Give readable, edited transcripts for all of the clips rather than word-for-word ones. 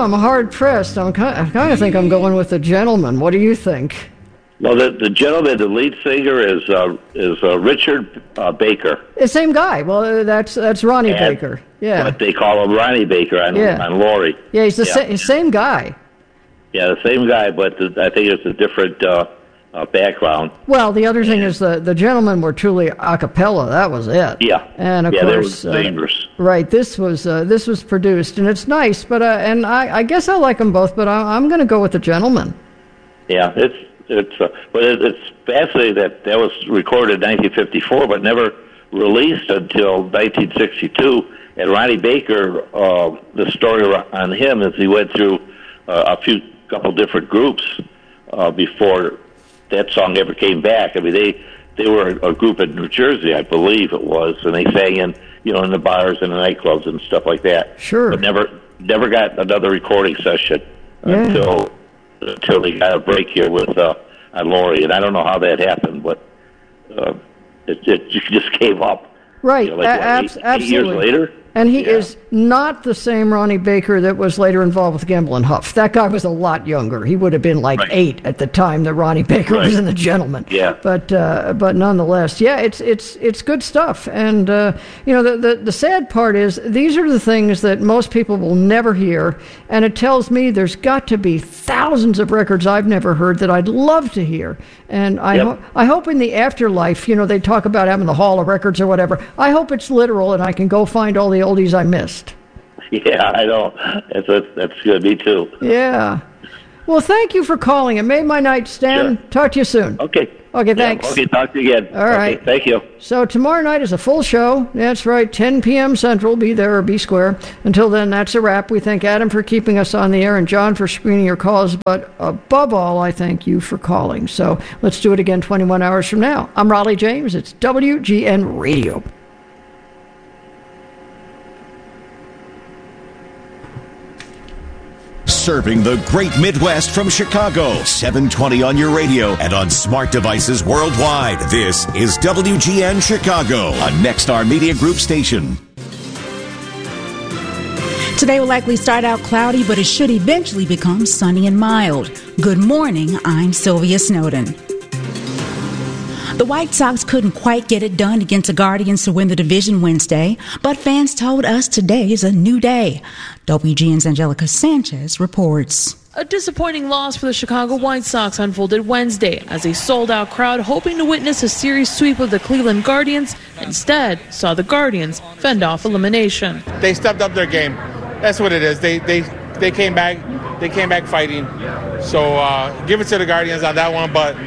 I'm hard pressed. I kind of think I'm going with The Gentleman. What do you think? Well, the gentleman, the lead singer, is Richard Baker. The same guy. Well, that's Ronnie Baker. Yeah. But they call him Ronnie Baker on Laurie. Yeah, he's the same guy. Yeah, the same guy, but I think it's a different background. Well, the other thing is the Gentlemen were truly a cappella. That was it. Yeah. And of course, they were singers. Right. This was produced, and it's nice. But I guess I like them both. But I'm going to go with The Gentleman. Yeah, it's fascinating that was recorded in 1954, but never released until 1962. And Ronnie Baker, the story on him is he went through couple different groups before that song ever came back. I mean, they were a group in New Jersey, I believe it was, and they sang in the bars and the nightclubs and stuff like that. Sure. But never got another recording session until they got a break here with on Laurie, and I don't know how that happened, but it just came up. Right. Absolutely. 8 years later. And he is not the same Ronnie Baker that was later involved with Gamble and Huff. That guy was a lot younger. He would have been like 8 at the time that Ronnie Baker was in The Gentleman. Yeah. But nonetheless, it's good stuff. And the sad part is these are the things that most people will never hear. And it tells me there's got to be thousands of records I've never heard that I'd love to hear. And I hope in the afterlife, they talk about having the Hall of Records or whatever. I hope it's literal and I can go find all the oldies I missed. Yeah, I know. That's good. Me too. Yeah. Well, thank you for calling. It made my night, Stan. Sure. Talk to you soon. Okay. Okay, thanks. Okay, talk to you again. All right. Okay, thank you. So tomorrow night is a full show. That's right, 10 p.m. Central. Be there or be square. Until then, that's a wrap. We thank Adam for keeping us on the air and John for screening your calls. But above all, I thank you for calling. So let's do it again 21 hours from now. I'm Raleigh James. It's WGN Radio. Serving the great Midwest from Chicago. 720 on your radio and on smart devices worldwide. This is WGN Chicago, a Nexstar Media Group station. Today will likely start out cloudy, but it should eventually become sunny and mild. Good morning, I'm Sylvia Snowden. The White Sox couldn't quite get it done against the Guardians to win the division Wednesday, but fans told us today is a new day. WGN's Angelica Sanchez reports. A disappointing loss for the Chicago White Sox unfolded Wednesday as a sold-out crowd hoping to witness a series sweep of the Cleveland Guardians instead saw the Guardians fend off elimination. They stepped up their game. That's what it is. They came back. They came back fighting. So give it to the Guardians on that one, but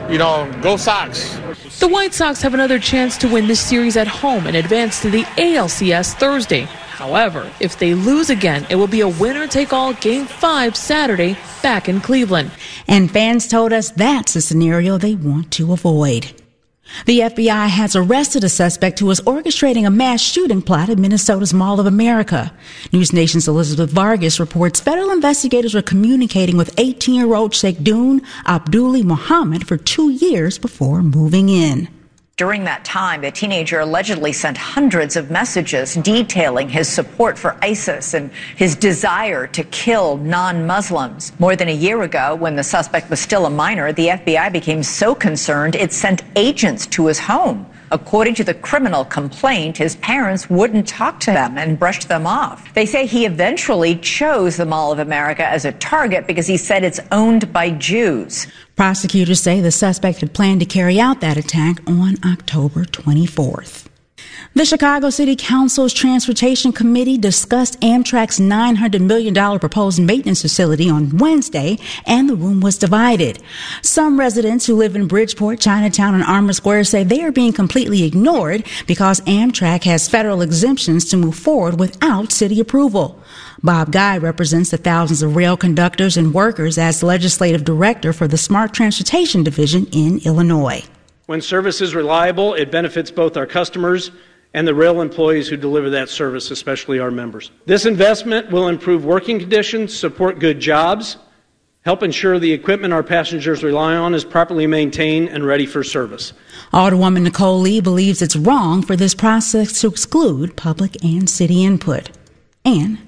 go Sox. The White Sox have another chance to win this series at home and advance to the ALCS Thursday. However, if they lose again, it will be a winner-take-all Game 5 Saturday back in Cleveland. And fans told us that's a scenario they want to avoid. The FBI has arrested a suspect who was orchestrating a mass shooting plot at Minnesota's Mall of America. News Nation's Elizabeth Vargas reports federal investigators were communicating with 18-year-old Sheikhdun Abduli Muhammad for 2 years before moving in. During that time, the teenager allegedly sent hundreds of messages detailing his support for ISIS and his desire to kill non-Muslims. More than a year ago, when the suspect was still a minor, the FBI became so concerned it sent agents to his home. According to the criminal complaint, his parents wouldn't talk to them and brushed them off. They say he eventually chose the Mall of America as a target because he said it's owned by Jews. Prosecutors say the suspect had planned to carry out that attack on October 24th. The Chicago City Council's Transportation Committee discussed Amtrak's $900 million proposed maintenance facility on Wednesday, and the room was divided. Some residents who live in Bridgeport, Chinatown, and Armour Square say they are being completely ignored because Amtrak has federal exemptions to move forward without city approval. Bob Guy represents the thousands of rail conductors and workers as legislative director for the Smart Transportation Division in Illinois. When service is reliable, it benefits both our customers and the rail employees who deliver that service, especially our members. This investment will improve working conditions, support good jobs, help ensure the equipment our passengers rely on is properly maintained and ready for service. Alderwoman Nicole Lee believes it's wrong for this process to exclude public and city input. And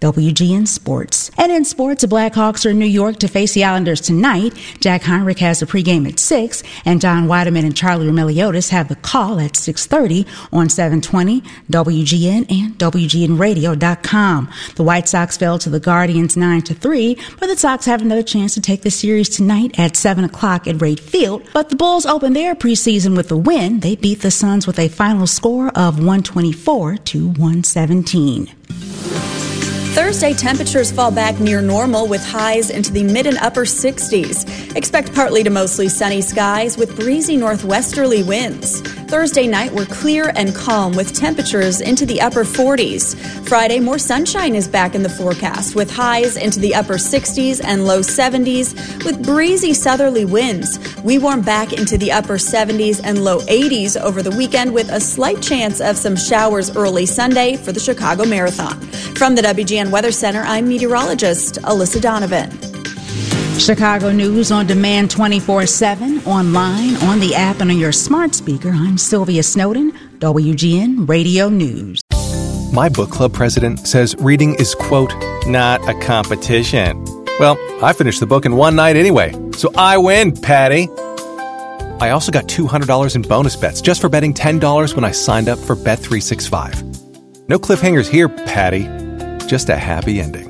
WGN Sports. And in sports, the Blackhawks are in New York to face the Islanders tonight. Jack Heinrich has the pregame at 6, and Don Weideman and Charlie Roumeliotis have the call at 6:30 on 720, WGN, and WGNradio.com. The White Sox fell to the Guardians 9-3, but the Sox have another chance to take the series tonight at 7 o'clock at Wright Field. But the Bulls opened their preseason with a win. They beat the Suns with a final score of 124-117. Thursday, temperatures fall back near normal with highs into the mid and upper 60s. Expect partly to mostly sunny skies with breezy northwesterly winds. Thursday night, we're clear and calm with temperatures into the upper 40s. Friday, more sunshine is back in the forecast with highs into the upper 60s and low 70s with breezy southerly winds. We warm back into the upper 70s and low 80s over the weekend with a slight chance of some showers early Sunday for the Chicago Marathon. From the WGN Weather Center, I'm meteorologist Alyssa Donovan. Chicago News on demand 24/7, online, on the app, and on your smart speaker. I'm Sylvia Snowden, WGN Radio News. My book club president says reading is, quote, not a competition. Well, I finished the book in one night anyway, so I win, Patty. I also got $200 in bonus bets just for betting $10 when I signed up for Bet365. No cliffhangers here, Patty. Just a happy ending.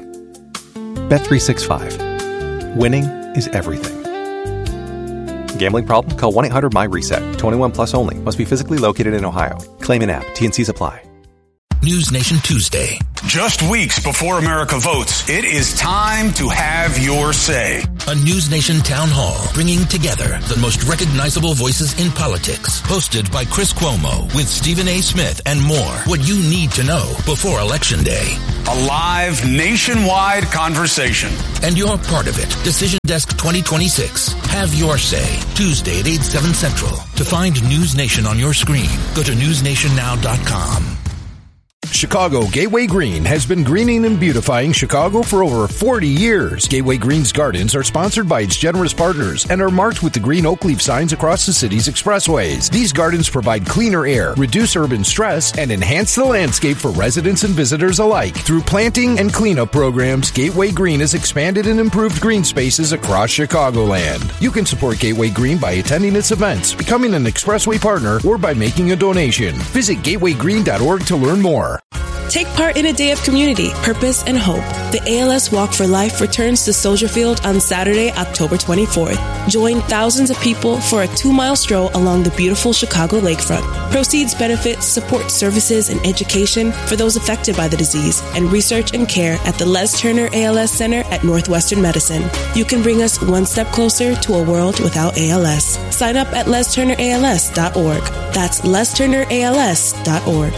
Bet365. Winning is everything. Gambling problem? Call 1-800-MY-RESET. 21 plus only. Must be physically located in Ohio. Claim in app. T&Cs apply. News Nation Tuesday. Just weeks before America votes, it is time to have your say. A News Nation town hall bringing together the most recognizable voices in politics. Hosted by Chris Cuomo with Stephen A. Smith and more. What you need to know before Election Day. A live nationwide conversation. And you're part of it. Decision Desk 2026. Have your say. Tuesday at 8, 7 Central. To find News Nation on your screen, go to newsnationnow.com. Chicago Gateway Green has been greening and beautifying Chicago for over 40 years. Gateway Green's gardens are sponsored by its generous partners and are marked with the green oak leaf signs across the city's expressways. These gardens provide cleaner air, reduce urban stress, and enhance the landscape for residents and visitors alike. Through planting and cleanup programs, Gateway Green has expanded and improved green spaces across Chicagoland. You can support Gateway Green by attending its events, becoming an expressway partner, or by making a donation. Visit gatewaygreen.org to learn more. Take part in a day of community, purpose, and hope. The ALS Walk for Life returns to Soldier Field on Saturday, October 24th. Join thousands of people for a 2-mile stroll along the beautiful Chicago lakefront. Proceeds benefit support services and education for those affected by the disease and research and care at the Les Turner ALS Center at Northwestern Medicine. You can bring us one step closer to a world without ALS. Sign up at lesturnерals.org. That's lesturnерals.org.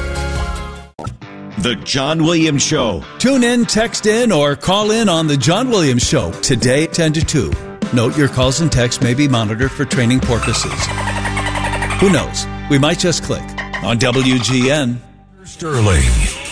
The John Williams Show. Tune in, text in, or call in on The John Williams Show today at 10 to 2. Note your calls and texts may be monitored for training purposes. Who knows? We might just click on WGN. Sterling.